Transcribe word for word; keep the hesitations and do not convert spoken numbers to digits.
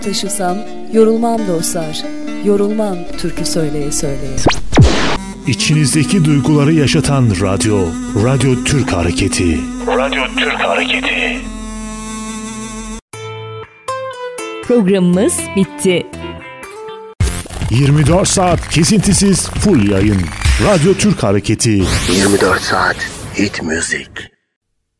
Taşısam yorulmam dostlar, yorulmam türkü söyleye söyleye. İçinizdeki duyguları yaşatan radyo, Radyo Türk Hareketi. Radyo Türk Hareketi. Programımız bitti. yirmi dört saat kesintisiz full yayın. Radyo Türk Hareketi. yirmi dört saat hit müzik.